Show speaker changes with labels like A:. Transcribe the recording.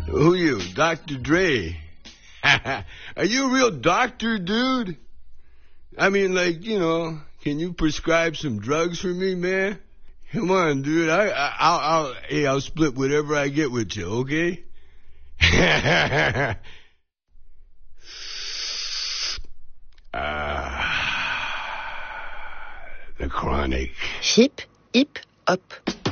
A: Who you, Dr. Dre? Are you a real doctor, dude? I mean, like, can you prescribe some drugs for me, man? Come on, dude. I'll split whatever I get with you, okay? The Chronic.
B: Hip, hip, hop.